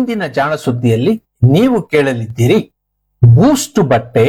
ಮುಂದಿನ ಜಾಣ ಸುದ್ದಿಯಲ್ಲಿ ನೀವು ಕೇಳಲಿದ್ದೀರಿ ಬೂಸ್ಟ್ ಬಟ್ಟೆ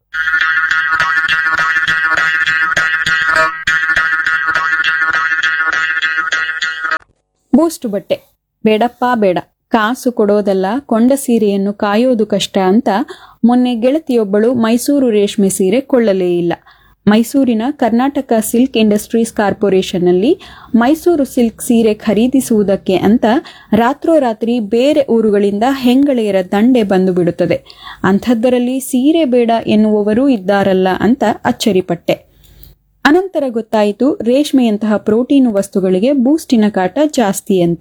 ಬೂಸ್ಟ್ ಬಟ್ಟೆ ಬೇಡಪ್ಪ ಬೇಡ, ಕಾಸು ಕೊಡೋದಲ್ಲ, ಕೊಂಡ ಸೀರೆಯನ್ನು ಕಾಯೋದು ಕಷ್ಟ ಅಂತ ಮೊನ್ನೆ ಗೆಳತಿಯೊಬ್ಬಳು ಮೈಸೂರು ರೇಷ್ಮೆ ಸೀರೆ ಕೊಳ್ಳಲೇ ಇಲ್ಲ. ಮೈಸೂರಿನ Karnataka silk industries ಕಾರ್ಪೊರೇಷನ್ನಲ್ಲಿ Mysuru silk ಸೀರೆ ಖರೀದಿಸುವುದಕ್ಕೆ ಅಂತ ರಾತ್ರೋರಾತ್ರಿ ಬೇರೆ ಊರುಗಳಿಂದ ಹೆಂಗಳೆಯರ ದಂಡೆ ಬಂದು ಬಿಡುತ್ತದೆ. ಅಂಥದ್ದರಲ್ಲಿ ಸೀರೆ ಬೇಡ ಎನ್ನುವವರೂ ಇದ್ದಾರಲ್ಲ ಅಂತ ಅಚ್ಚರಿಪಟ್ಟೆ. ಅನಂತರ ಗೊತ್ತಾಯಿತು ರೇಷ್ಮೆಯಂತಹ ಪ್ರೋಟೀನು ವಸ್ತುಗಳಿಗೆ ಬೂಸ್ಟಿನ ಕಾಟ ಜಾಸ್ತಿ ಅಂತ.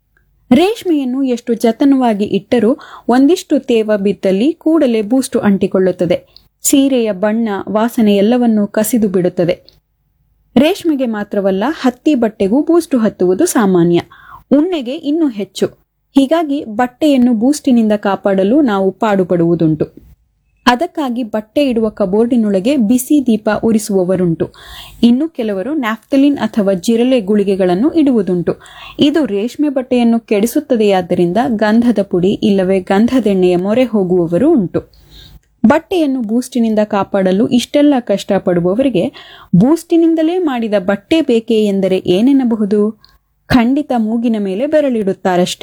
ರೇಷ್ಮೆಯನ್ನು ಎಷ್ಟು ಜತನವಾಗಿ ಇಟ್ಟರೂ ಒಂದಿಷ್ಟು ತೇವ ಬಿದ್ದಲ್ಲಿ ಕೂಡಲೇ ಬೂಸ್ಟು ಅಂಟಿಕೊಳ್ಳುತ್ತದೆ. ಸೀರೆಯ ಬಣ್ಣ, ವಾಸನೆ ಎಲ್ಲವನ್ನೂ ಕಸಿದು ಬಿಡುತ್ತದೆ. ರೇಷ್ಮೆಗೆ ಮಾತ್ರವಲ್ಲ, ಹತ್ತಿ ಬಟ್ಟೆಗೂ ಬೂಸ್ಟು ಹತ್ತುವುದು ಸಾಮಾನ್ಯ, ಉಣ್ಣೆಗೆ ಇನ್ನೂ ಹೆಚ್ಚು. ಹೀಗಾಗಿ ಬಟ್ಟೆಯನ್ನು ಬೂಸ್ಟಿನಿಂದ ಕಾಪಾಡಲು ನಾವು ಪಾಡುಪಡುವುದುಂಟು. ಅದಕ್ಕಾಗಿ ಬಟ್ಟೆ ಇಡುವ ಕಬೋರ್ಡಿನೊಳಗೆ ಬಿಸಿ ದೀಪ ಉರಿಸುವವರುಂಟು. ಇನ್ನು ಕೆಲವರು ನ್ಯಾಫ್ತಲಿನ್ ಅಥವಾ ಜಿರಳೆ ಗುಳಿಗೆಗಳನ್ನು ಇಡುವುದುಂಟು. ಇದು ರೇಷ್ಮೆ ಬಟ್ಟೆಯನ್ನು ಕೆಡಿಸುತ್ತದೆಯಾದ್ದರಿಂದ ಗಂಧದ ಪುಡಿ ಇಲ್ಲವೇ ಗಂಧದೆಣ್ಣೆಯ ಮೊರೆ ಹೋಗುವವರು ಉಂಟು. ಬಟ್ಟೆಯನ್ನು ಬೂಸ್ಟಿನಿಂದ ಕಾಪಾಡಲು ಇಷ್ಟೆಲ್ಲ ಕಷ್ಟಪಡುವವರಿಗೆ ಬೂಸ್ಟಿನಿಂದಲೇ ಮಾಡಿದ ಬಟ್ಟೆ ಬೇಕೇ ಎಂದರೆ ಏನೆನ್ನಬಹುದು? ಖಂಡಿತ ಮೂಗಿನ ಮೇಲೆ ಬೆರಳಿಡುತ್ತಾರಷ್ಟೆ.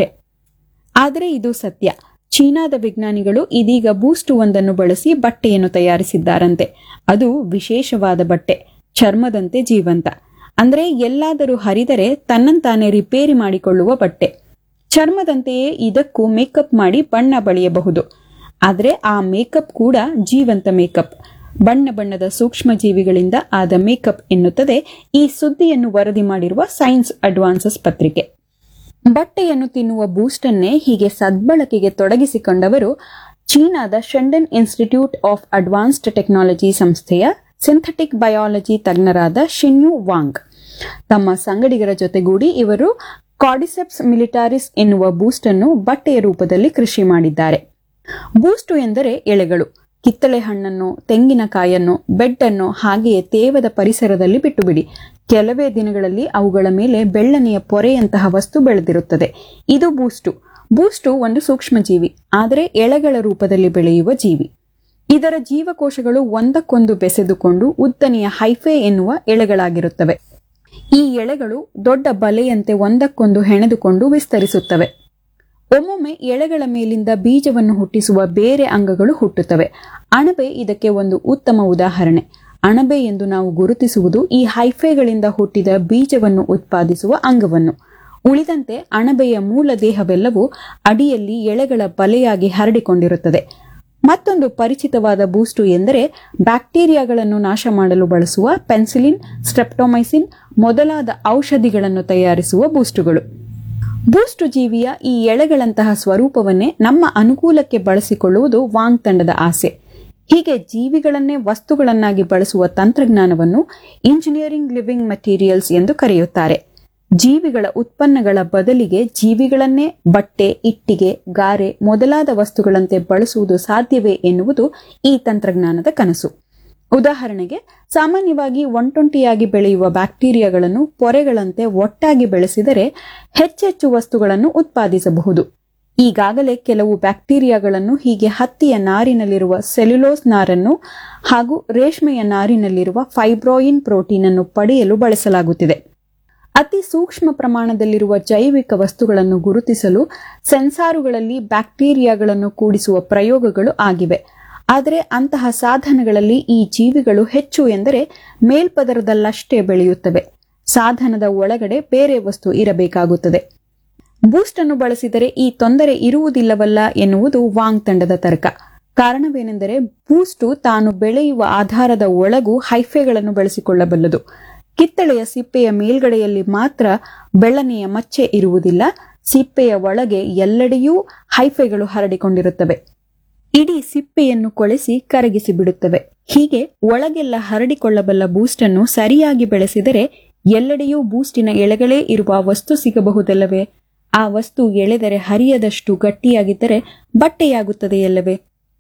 ಆದರೆ ಇದು ಸತ್ಯ. ಚೀನಾದ ವಿಜ್ಞಾನಿಗಳು ಇದೀಗ ಬೂಸ್ಟ್ ಒಂದನ್ನು ಬಳಸಿ ಬಟ್ಟೆಯನ್ನು ತಯಾರಿಸಿದ್ದಾರಂತೆ. ಅದು ವಿಶೇಷವಾದ ಬಟ್ಟೆ, ಚರ್ಮದಂತೆ ಜೀವಂತ. ಅಂದ್ರೆ ಎಲ್ಲಾದರೂ ಹರಿದರೆ ತನ್ನಂತಾನೆ ರಿಪೇರಿ ಮಾಡಿಕೊಳ್ಳುವ ಬಟ್ಟೆ. ಚರ್ಮದಂತೆಯೇ ಇದಕ್ಕೂ ಮೇಕಪ್ ಮಾಡಿ ಬಣ್ಣ ಬಳಿಯಬಹುದು. ಆದರೆ ಆ ಮೇಕಪ್ ಕೂಡ ಜೀವಂತ ಮೇಕಪ್, ಬಣ್ಣ ಬಣ್ಣದ ಸೂಕ್ಷ್ಮ ಜೀವಿಗಳಿಂದ ಆದ ಮೇಕಪ್ ಎನ್ನುತ್ತದೆ ಈ ಸುದ್ದಿಯನ್ನು ವರದಿ ಮಾಡಿರುವ ಸೈನ್ಸ್ ಅಡ್ವಾನ್ಸಸ್ ಪತ್ರಿಕೆ. ಬಟ್ಟೆಯನ್ನು ತಿನ್ನುವ ಬೂಸ್ಟನ್ನೇ ಹೀಗೆ ಸದ್ಬಳಕೆಗೆ ತೊಡಗಿಸಿಕೊಂಡವರು ಚೀನಾದ ಶೆಂಡನ್ ಇನ್ಸ್ಟಿಟ್ಯೂಟ್ ಆಫ್ ಅಡ್ವಾನ್ಸ್ಡ್ ಟೆಕ್ನಾಲಜಿ ಸಂಸ್ಥೆಯ ಸಿಂಥೆಟಿಕ್ ಬಯಾಲಜಿ ತಜ್ಞರಾದ ಶಿನ್ಯು ವಾಂಗ್. ತಮ್ಮ ಸಂಗಡಿಗರ ಜೊತೆಗೂಡಿ ಇವರು ಕಾರ್ಡಿಸೆಪ್ಸ್ ಮಿಲಿಟಾರಿಸ್ ಎನ್ನುವ ಬೂಸ್ಟ್ ಅನ್ನು ಬಟ್ಟೆಯ ರೂಪದಲ್ಲಿ ಕೃಷಿ ಮಾಡಿದ್ದಾರೆ. ಬೂಸ್ಟು ಎಂದರೆ ಎಳೆಗಳು. ಕಿತ್ತಳೆ ಹಣ್ಣನ್ನು, ತೆಂಗಿನಕಾಯನ್ನು, ಬೆಡ್ಡನ್ನು ಹಾಗೆಯೇ ತೇವದ ಪರಿಸರದಲ್ಲಿ ಬಿಟ್ಟುಬಿಡಿ. ಕೆಲವೇ ದಿನಗಳಲ್ಲಿ ಅವುಗಳ ಮೇಲೆ ಬೆಳ್ಳನೆಯ ಪೊರೆಯಂತಹ ವಸ್ತು ಬೆಳೆದಿರುತ್ತದೆ. ಇದು ಬೂಸ್ಟು. ಬೂಸ್ಟು ಒಂದು ಸೂಕ್ಷ್ಮಜೀವಿ, ಆದರೆ ಎಳೆಗಳ ರೂಪದಲ್ಲಿ ಬೆಳೆಯುವ ಜೀವಿ. ಇದರ ಜೀವಕೋಶಗಳು ಒಂದಕ್ಕೊಂದು ಬೆಸೆದುಕೊಂಡು ಉದ್ದನೆಯ ಹೈಫೆ ಎನ್ನುವ ಎಳೆಗಳಾಗಿರುತ್ತವೆ. ಈ ಎಳೆಗಳು ದೊಡ್ಡ ಬಲೆಯಂತೆ ಒಂದಕ್ಕೊಂದು ಹೆಣೆದುಕೊಂಡು ವಿಸ್ತರಿಸುತ್ತವೆ. ಒಮ್ಮೊಮ್ಮೆ ಎಳೆಗಳ ಮೇಲಿಂದ ಬೀಜವನ್ನು ಹುಟ್ಟಿಸುವ ಬೇರೆ ಅಂಗಗಳು ಹುಟ್ಟುತ್ತವೆ. ಅಣಬೆ ಇದಕ್ಕೆ ಒಂದು ಉತ್ತಮ ಉದಾಹರಣೆ. ಅಣಬೆ ಎಂದು ನಾವು ಗುರುತಿಸುವುದು ಈ ಹೈಫೆಗಳಿಂದ ಹುಟ್ಟಿದ ಬೀಜವನ್ನು ಉತ್ಪಾದಿಸುವ ಅಂಗವನ್ನು. ಉಳಿದಂತೆ ಅಣಬೆಯ ಮೂಲ ದೇಹವೆಲ್ಲವೂ ಅಡಿಯಲ್ಲಿ ಎಳೆಗಳ ಬಲೆಯಾಗಿ ಹರಡಿಕೊಂಡಿರುತ್ತದೆ. ಮತ್ತೊಂದು ಪರಿಚಿತವಾದ ಬೂಸ್ಟು ಎಂದರೆ ಬ್ಯಾಕ್ಟೀರಿಯಾಗಳನ್ನು ನಾಶ ಮಾಡಲು ಬಳಸುವ ಪೆನ್ಸಿಲಿನ್, ಸ್ಟ್ರೆಪ್ಟೊಮೈಸಿನ್ ಮೊದಲಾದ ಔಷಧಿಗಳನ್ನು ತಯಾರಿಸುವ ಬೂಸ್ಟುಗಳು. ಬೂಸ್ಟು ಜೀವಿಯ ಈ ಎಳೆಗಳಂತಹ ಸ್ವರೂಪವನ್ನೇ ನಮ್ಮ ಅನುಕೂಲಕ್ಕೆ ಬಳಸಿಕೊಳ್ಳುವುದು ವಾಂಗ್ ತಂಡದ ಆಸೆ. ಹೀಗೆ ಜೀವಿಗಳನ್ನೇ ವಸ್ತುಗಳನ್ನಾಗಿ ಬಳಸುವ ತಂತ್ರಜ್ಞಾನವನ್ನು ಇಂಜಿನಿಯರಿಂಗ್ ಲಿವಿಂಗ್ ಮೆಟೀರಿಯಲ್ಸ್ ಎಂದು ಕರೆಯುತ್ತಾರೆ. ಜೀವಿಗಳ ಉತ್ಪನ್ನಗಳ ಬದಲಿಗೆ ಜೀವಿಗಳನ್ನೇ ಬಟ್ಟೆ, ಇಟ್ಟಿಗೆ, ಗಾರೆ ಮೊದಲಾದ ವಸ್ತುಗಳಂತೆ ಬಳಸುವುದು ಸಾಧ್ಯವೇ ಎನ್ನುವುದು ಈ ತಂತ್ರಜ್ಞಾನದ ಕನಸು. ಉದಾಹರಣೆಗೆ, ಸಾಮಾನ್ಯವಾಗಿ ಒಂಟೊಂಟಿಯಾಗಿ ಬೆಳೆಯುವ ಬ್ಯಾಕ್ಟೀರಿಯಾಗಳನ್ನು ಪೊರೆಗಳಂತೆ ಒಟ್ಟಾಗಿ ಬೆಳೆಸಿದರೆ ಹೆಚ್ಚೆಚ್ಚು ವಸ್ತುಗಳನ್ನು ಉತ್ಪಾದಿಸಬಹುದು. ಈಗಾಗಲೇ ಕೆಲವು ಬ್ಯಾಕ್ಟೀರಿಯಾಗಳನ್ನು ಹೀಗೆ ಹತ್ತಿಯ ನಾರಿನಲ್ಲಿರುವ ಸೆಲ್ಯುಲೋಸ್ ನಾರನ್ನು ಹಾಗೂ ರೇಷ್ಮೆಯ ನಾರಿನಲ್ಲಿರುವ ಫೈಬ್ರೋಯಿನ್ ಪ್ರೋಟೀನ್ ಅನ್ನು ಪಡೆಯಲು ಬಳಸಲಾಗುತ್ತಿದೆ. ಅತಿ ಸೂಕ್ಷ್ಮ ಪ್ರಮಾಣದಲ್ಲಿರುವ ಜೈವಿಕ ವಸ್ತುಗಳನ್ನು ಗುರುತಿಸಲು ಸೆನ್ಸಾರುಗಳಲ್ಲಿ ಬ್ಯಾಕ್ಟೀರಿಯಾಗಳನ್ನು ಕೂಡಿಸುವ ಪ್ರಯೋಗಗಳು ಆಗಿವೆ. ಆದರೆ ಅಂತಹ ಸಾಧನಗಳಲ್ಲಿ ಈ ಜೀವಿಗಳು ಹೆಚ್ಚು ಎಂದರೆ ಮೇಲ್ಪದರದಲ್ಲಷ್ಟೇ ಬೆಳೆಯುತ್ತವೆ. ಸಾಧನದ ಒಳಗಡೆ ಬೇರೆ ವಸ್ತು ಇರಬೇಕಾಗುತ್ತದೆ. ಬೂಸ್ಟ್ ಅನ್ನು ಬಳಸಿದರೆ ಈ ತೊಂದರೆ ಇರುವುದಿಲ್ಲವಲ್ಲ ಎನ್ನುವುದು ವಾಂಗ್ ತಂಡದ ತರ್ಕ. ಕಾರಣವೇನೆಂದರೆ ಬೂಸ್ಟು ತಾನು ಬೆಳೆಯುವ ಆಧಾರದ ಒಳಗೂ ಹೈಫೆಗಳನ್ನು ಬಳಸಿಕೊಳ್ಳಬಲ್ಲದು. ಕಿತ್ತಳೆಯ ಸಿಪ್ಪೆಯ ಮೇಲ್ಗಡೆಯಲ್ಲಿ ಮಾತ್ರ ಬೆಳ್ಳನೆಯ ಮಚ್ಚೆ ಇರುವುದಿಲ್ಲ. ಸಿಪ್ಪೆಯ ಒಳಗೆ ಎಲ್ಲೆಡೆಯೂ ಹೈಫೆಗಳು ಹರಡಿಕೊಂಡಿರುತ್ತವೆ. ಇಡೀ ಸಿಪ್ಪೆಯನ್ನು ಕೊಳೆಸಿ ಕರಗಿಸಿ ಬಿಡುತ್ತವೆ. ಹೀಗೆ ಒಳಗೆಲ್ಲ ಹರಡಿಕೊಳ್ಳಬಲ್ಲ ಬೂಸ್ಟ್ ಅನ್ನು ಸರಿಯಾಗಿ ಬೆಳೆಸಿದರೆ ಎಲ್ಲೆಡೆಯೂ ಬೂಸ್ಟಿನ ಎಳೆಗಳೇ ಇರುವ ವಸ್ತು ಸಿಗಬಹುದಲ್ಲವೇ? ಆ ವಸ್ತು ಎಳೆದರೆ ಹರಿಯದಷ್ಟು ಗಟ್ಟಿಯಾಗಿದ್ದರೆ ಬಟ್ಟೆಯಾಗುತ್ತದೆಯಲ್ಲವೇ?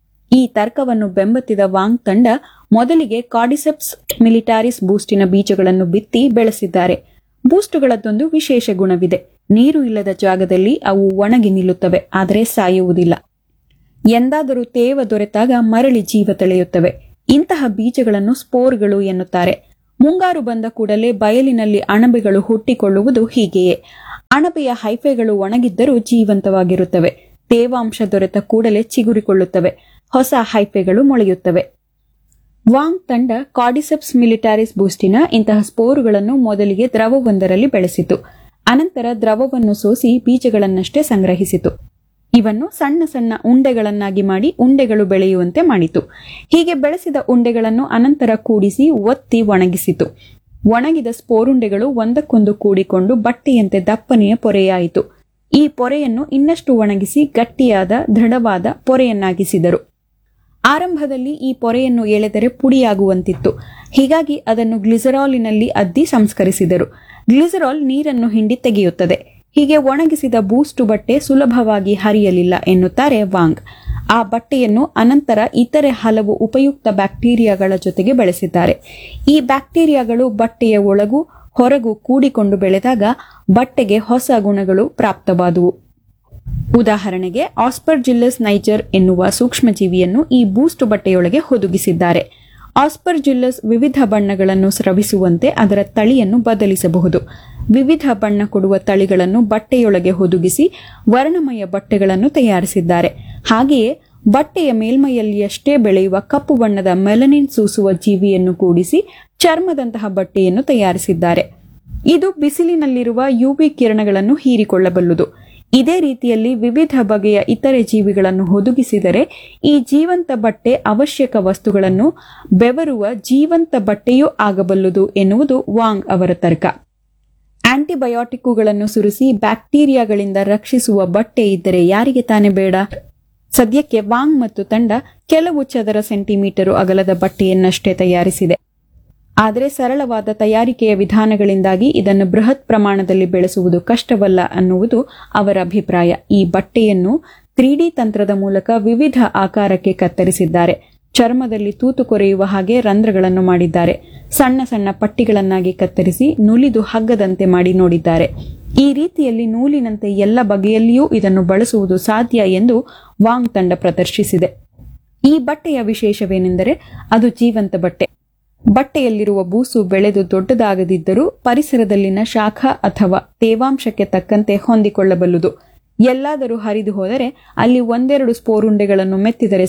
ಈ ತರ್ಕವನ್ನು ಬೆಂಬತ್ತಿದ ವಾಂಗ್ ತಂಡ ಮೊದಲಿಗೆ ಕಾರ್ಡಿಸೆಪ್ಸ್ ಮಿಲಿಟಾರಿಸ್ ಬೂಸ್ಟಿನ ಬೀಜಗಳನ್ನು ಬಿತ್ತಿ ಬೆಳೆಸಿದ್ದಾರೆ. ಬೂಸ್ಟುಗಳದ್ದೊಂದು ವಿಶೇಷ ಗುಣವಿದೆ. ನೀರು ಇಲ್ಲದ ಜಾಗದಲ್ಲಿ ಅವು ಒಣಗಿ ನಿಲ್ಲುತ್ತವೆ, ಆದರೆ ಸಾಯುವುದಿಲ್ಲ. ಎಂದಾದರೂ ತೇವ ದೊರೆತಾಗ ಮರಳಿ ಜೀವ ತಳೆಯುತ್ತವೆ. ಇಂತಹ ಬೀಜಗಳನ್ನು ಸ್ಪೋರ್ಗಳು ಎನ್ನುತ್ತಾರೆ. ಮುಂಗಾರು ಬಂದ ಕೂಡಲೇ ಬಯಲಿನಲ್ಲಿ ಅಣಬೆಗಳು ಹುಟ್ಟಿಕೊಳ್ಳುವುದು ಹೀಗೆಯೇ. ಅಣಬೆಯ ಹೈಫೆಗಳು ಒಣಗಿದ್ದರೂ ಜೀವಂತವಾಗಿರುತ್ತವೆ. ತೇವಾಂಶ ದೊರೆತ ಕೂಡಲೇ ಚಿಗುರಿಕೊಳ್ಳುತ್ತವೆ. ಹೊಸ ಹೈಫೆಗಳು ಮೊಳೆಯುತ್ತವೆ. ವಾಂಗ್ ತಂಡ ಕಾರ್ಡಿಸೆಪ್ಸ್ ಮಿಲಿಟಾರಿಸ್ ಬೂಸ್ಟಿನ ಇಂತಹ ಸ್ಪೋರುಗಳನ್ನು ಮೊದಲಿಗೆ ದ್ರವವೊಂದರಲ್ಲಿ ಬೆಳೆಸಿತು. ಅನಂತರ ದ್ರವವನ್ನು ಸೋಸಿ ಬೀಜಗಳನ್ನಷ್ಟೇ ಸಂಗ್ರಹಿಸಿತು. ಇವನ್ನು ಸಣ್ಣ ಸಣ್ಣ ಉಂಡೆಗಳನ್ನಾಗಿ ಮಾಡಿ ಉಂಡೆಗಳು ಬೆಳೆಯುವಂತೆ ಮಾಡಿತು. ಹೀಗೆ ಬೆಳೆಸಿದ ಉಂಡೆಗಳನ್ನು ಅನಂತರ ಕೂಡಿಸಿ ಒತ್ತಿ ಒಣಗಿಸಿತು. ಒಣಗಿದ ಸ್ಪೋರುಂಡೆಗಳು ಒಂದಕ್ಕೊಂದು ಕೂಡಿಕೊಂಡು ಬಟ್ಟೆಯಂತೆ ದಪ್ಪನೆಯ ಪೊರೆಯಾಯಿತು. ಈ ಪೊರೆಯನ್ನು ಇನ್ನಷ್ಟು ಒಣಗಿಸಿ ಗಟ್ಟಿಯಾದ ದೃಢವಾದ ಪೊರೆಯನ್ನಾಗಿಸಿದರು. ಆರಂಭದಲ್ಲಿ ಈ ಪೊರೆಯನ್ನು ಎಳೆದರೆ ಪುಡಿಯಾಗುವಂತಿತ್ತು. ಹೀಗಾಗಿ ಅದನ್ನು ಗ್ಲಿಸರಾಲಿನಲ್ಲಿ ಅದ್ದಿ ಸಂಸ್ಕರಿಸಿದರು. ಗ್ಲಿಸರಾಲ್ ನೀರನ್ನು ಹಿಂಡಿ ತೆಗೆಯುತ್ತದೆ. ಹೀಗೆ ಒಣಗಿಸಿದ ಬೂಸ್ಟು ಬಟ್ಟೆ ಸುಲಭವಾಗಿ ಹರಿಯಲಿಲ್ಲ ಎನ್ನುತ್ತಾರೆ ವಾಂಗ್. ಆ ಬಟ್ಟೆಯನ್ನು ಅನಂತರ ಇತರೆ ಹಲವು ಉಪಯುಕ್ತ ಬ್ಯಾಕ್ಟೀರಿಯಾಗಳ ಜೊತೆಗೆ ಬೆಳೆಸಿದ್ದಾರೆ. ಈ ಬ್ಯಾಕ್ಟೀರಿಯಾಗಳು ಬಟ್ಟೆಯ ಒಳಗೂ ಹೊರಗೂ ಕೂಡಿಕೊಂಡು ಬೆಳೆದಾಗ ಬಟ್ಟೆಗೆ ಹೊಸ ಗುಣಗಳು ಪ್ರಾಪ್ತವಾದುವು. ಉದಾಹರಣೆಗೆ ಆಸ್ಪರ್ಜಿಲ್ಲಸ್ ನೈಜರ್ ಎನ್ನುವ ಸೂಕ್ಷ್ಮಜೀವಿಯನ್ನು ಈ ಬೂಸ್ಟ್ ಬಟ್ಟೆಯೊಳಗೆ ಹುದುಗಿಸಿದ್ದಾರೆ. ಆಸ್ಪರ್ಜಿಲ್ಲಸ್ ವಿವಿಧ ಬಣ್ಣಗಳನ್ನು ಸ್ರವಿಸುವಂತೆ ಅದರ ತಳಿಯನ್ನು ಬದಲಿಸಬಹುದು. ವಿವಿಧ ಬಣ್ಣ ಕೊಡುವ ತಳಿಗಳನ್ನು ಬಟ್ಟೆಯೊಳಗೆ ಹುದುಗಿಸಿ ವರ್ಣಮಯ ಬಟ್ಟೆಗಳನ್ನು ತಯಾರಿಸಿದ್ದಾರೆ. ಹಾಗೆಯೇ ಬಟ್ಟೆಯ ಮೇಲ್ಮೈಯಲ್ಲಿಯಷ್ಟೇ ಬೆಳೆಯುವ ಕಪ್ಪು ಬಣ್ಣದ ಮೆಲನಿನ್ ಸೂಸುವ ಜೀವಿಯನ್ನು ಕೂಡಿಸಿ ಚರ್ಮದಂತಹ ಬಟ್ಟೆಯನ್ನು ತಯಾರಿಸಿದ್ದಾರೆ. ಇದು ಬಿಸಿಲಿನಲ್ಲಿರುವ ಯುವಿ ಕಿರಣಗಳನ್ನು ಹೀರಿಕೊಳ್ಳಬಲ್ಲುದು. ಇದೇ ರೀತಿಯಲ್ಲಿ ವಿವಿಧ ಬಗೆಯ ಇತರೆ ಜೀವಿಗಳನ್ನು ಹುದುಗಿಸಿದರೆ ಈ ಜೀವಂತ ಬಟ್ಟೆ ಅವಶ್ಯಕ ವಸ್ತುಗಳನ್ನು ಬೆವರುವ ಜೀವಂತ ಬಟ್ಟೆಯೂ ಆಗಬಲ್ಲುದು ಎನ್ನುವುದು ವಾಂಗ್ ಅವರ ತರ್ಕ. ಆಂಟಿಬಯೋಟಿಕ್ಕುಗಳನ್ನು ಸುರಿಸಿ ಬ್ಯಾಕ್ಟೀರಿಯಾಗಳಿಂದ ರಕ್ಷಿಸುವ ಬಟ್ಟೆ ಇದ್ದರೆ ಯಾರಿಗೆ ತಾನೇ ಬೇಡ? ಸದ್ಯಕ್ಕೆ ವಾಂಗ್ ಮತ್ತು ತಂಡ ಕೆಲವು ಚದರ ಸೆಂಟಿಮೀಟರು ಅಗಲದ ಬಟ್ಟೆಯನ್ನಷ್ಟೇ ತಯಾರಿಸಿದೆ. ಆದರೆ ಸರಳವಾದ ತಯಾರಿಕೆಯ ವಿಧಾನಗಳಿಂದಾಗಿ ಇದನ್ನು ಬೃಹತ್ ಪ್ರಮಾಣದಲ್ಲಿ ಬೆಳೆಸುವುದು ಕಷ್ಟವಲ್ಲ ಅನ್ನುವುದು ಅವರ ಅಭಿಪ್ರಾಯ. ಈ ಬಟ್ಟೆಯನ್ನು 3D ತಂತ್ರದ ಮೂಲಕ ವಿವಿಧ ಆಕಾರಕ್ಕೆ ಕತ್ತರಿಸಿದ್ದಾರೆ. ಚರ್ಮದಲ್ಲಿ ತೂತು ಕೊರೆಯುವ ಹಾಗೆ ರಂಧ್ರಗಳನ್ನು ಮಾಡಿದ್ದಾರೆ. ಸಣ್ಣ ಸಣ್ಣ ಪಟ್ಟಿಗಳನ್ನಾಗಿ ಕತ್ತರಿಸಿ ನುಲಿದು ಹಗ್ಗದಂತೆ ಮಾಡಿ ನೋಡಿದ್ದಾರೆ. ಈ ರೀತಿಯಲ್ಲಿ ನೂಲಿನಂತೆ ಎಲ್ಲ ಬಗೆಯಲ್ಲಿಯೂ ಇದನ್ನು ಬಳಸುವುದು ಸಾಧ್ಯ ಎಂದು ವಾಂಗ್ ತಂಡ ಪ್ರದರ್ಶಿಸಿದೆ. ಈ ಬಟ್ಟೆಯ ವಿಶೇಷವೇನೆಂದರೆ ಅದು ಜೀವಂತ ಬಟ್ಟೆ. ಬಟ್ಟೆಯಲ್ಲಿರುವ ಬೂಸು ಬೆಳೆದು ದೊಡ್ಡದಾಗದಿದ್ದರೂ ಪರಿಸರದಲ್ಲಿನ ಶಾಖ ಅಥವಾ ತೇವಾಂಶಕ್ಕೆ ತಕ್ಕಂತೆ ಹೊಂದಿಕೊಳ್ಳಬಲ್ಲುದು. ಎಲ್ಲಾದರೂ ಹರಿದು ಹೋದರೆ ಅಲ್ಲಿ ಒಂದೆರಡು ಸ್ಪೋರುಂಡೆಗಳನ್ನು ಮೆತ್ತಿದರೆ